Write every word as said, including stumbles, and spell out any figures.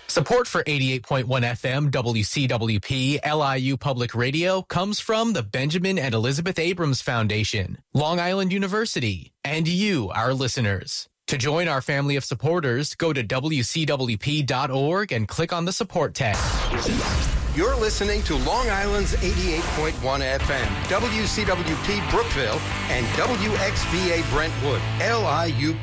Support for eighty-eight point one F M W C W P L I U Public Radio comes from the Benjamin and Elizabeth Abrams Foundation, Long Island University, and you, our listeners. To join our family of supporters, go to W C W P dot org and click on the support tab. You're listening to Long Island's eighty-eight point one F M, W C W P Brookville, and W X B A Brentwood, L I U